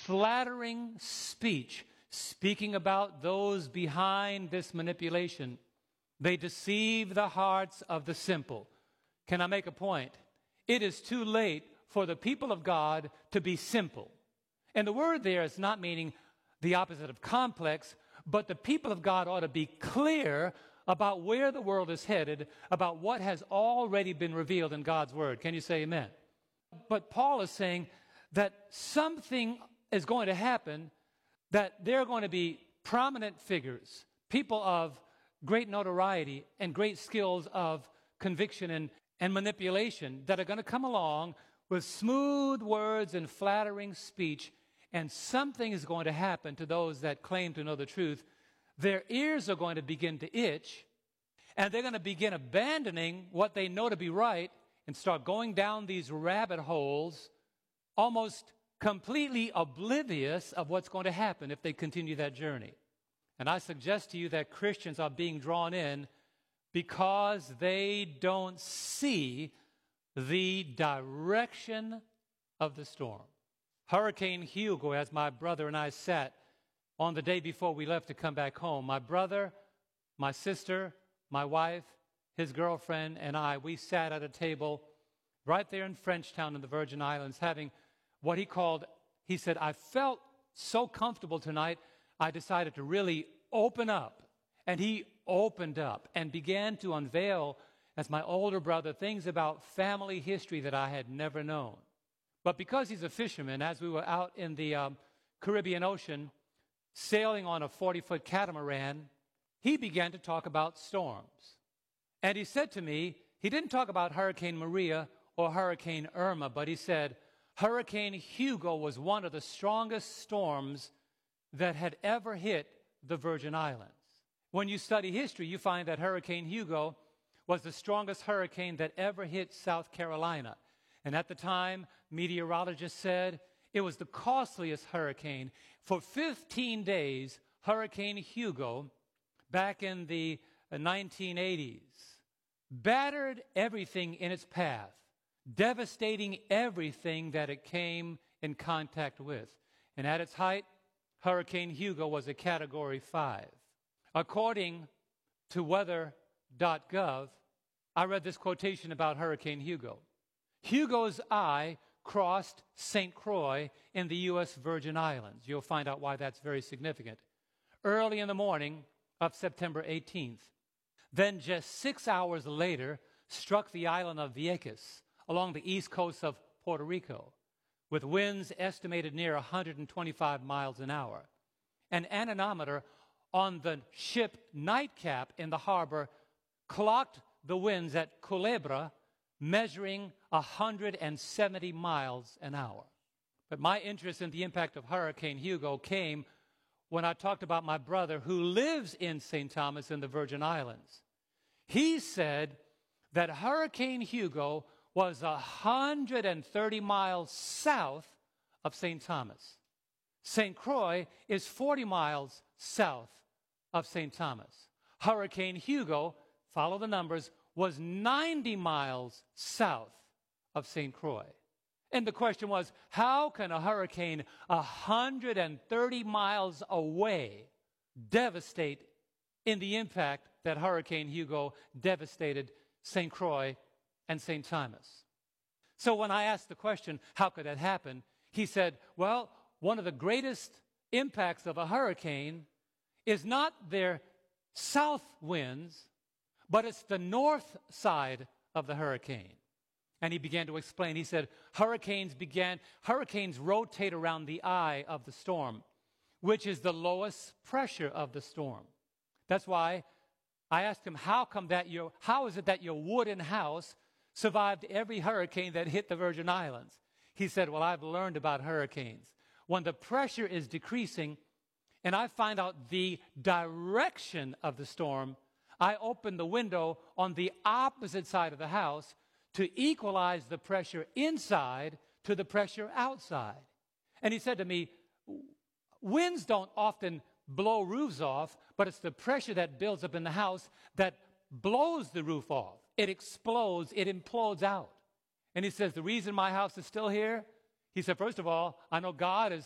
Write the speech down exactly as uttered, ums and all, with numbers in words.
flattering speech, speaking about those behind this manipulation. They deceive the hearts of the simple. Can I make a point? It is too late for the people of God to be simple. And the word there is not meaning the opposite of complex, but the people of God ought to be clear about where the world is headed, about what has already been revealed in God's word. Can you say amen? But Paul is saying that something is going to happen, that there are going to be prominent figures, people of great notoriety and great skills of conviction and, and manipulation that are going to come along with smooth words and flattering speech, and something is going to happen to those that claim to know the truth. Their ears are going to begin to itch, and they're going to begin abandoning what they know to be right and start going down these rabbit holes, almost completely oblivious of what's going to happen if they continue that journey. And I suggest to you that Christians are being drawn in because they don't see the direction of the storm. Hurricane Hugo, as my brother and I sat on the day before we left to come back home, my brother, my sister, my wife, his girlfriend, and I, we sat at a table right there in Frenchtown in the Virgin Islands having what he called, he said, I felt so comfortable tonight, I decided to really open up. And he opened up and began to unveil, as my older brother, things about family history that I had never known. But because he's a fisherman, as we were out in the um, Caribbean Ocean, sailing on a forty-foot catamaran, he began to talk about storms. And he said to me, he didn't talk about Hurricane Maria or Hurricane Irma, but he said, Hurricane Hugo was one of the strongest storms that had ever hit the Virgin Islands. When you study history, you find that Hurricane Hugo was the strongest hurricane that ever hit South Carolina. And at the time, meteorologists said it was the costliest hurricane. For fifteen days, Hurricane Hugo, back in the nineteen eighties, battered everything in its path, devastating everything that it came in contact with. And at its height, Hurricane Hugo was a Category five. According to weather dot gov, I read this quotation about Hurricane Hugo. Hugo's eye crossed Saint Croix in the U S Virgin Islands. You'll find out why that's very significant. Early in the morning of September eighteenth. Then just six hours later, struck the island of Vieques along the east coast of Puerto Rico with winds estimated near one hundred twenty-five miles an hour. An anemometer on the ship Nightcap in the harbor clocked the winds at Culebra, measuring one hundred seventy miles an hour. But my interest in the impact of Hurricane Hugo came when I talked about my brother who lives in Saint Thomas in the Virgin Islands. He said that Hurricane Hugo was one hundred thirty miles south of Saint Thomas. Saint Croix is forty miles south of Saint Thomas. Hurricane Hugo, follow the numbers, was ninety miles south of Saint Croix. And the question was, how can a hurricane one hundred thirty miles away devastate in the impact that Hurricane Hugo devastated Saint Croix and Saint Thomas? So when I asked the question, how could that happen? He said, well, one of the greatest impacts of a hurricane is not their south winds, but it's the north side of the hurricane. And he began to explain. He said, hurricanes began, hurricanes rotate around the eye of the storm, which is the lowest pressure of the storm. That's why I asked him, how come that your, how is it that your wooden house survived every hurricane that hit the Virgin Islands? He said, well, I've learned about hurricanes. When the pressure is decreasing and I find out the direction of the storm, I open the window on the opposite side of the house to equalize the pressure inside to the pressure outside. And he said to me, winds don't often blow roofs off, but it's the pressure that builds up in the house that blows the roof off. It explodes, it implodes out. And he says, the reason my house is still here, he said, first of all, I know God is